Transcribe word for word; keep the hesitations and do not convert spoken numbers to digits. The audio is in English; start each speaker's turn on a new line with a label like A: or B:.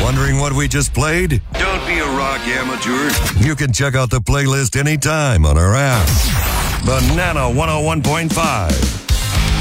A: Wondering what we just played?
B: Don't be a rock amateur.
A: You can check out the playlist anytime on our app. Banana one oh one point five.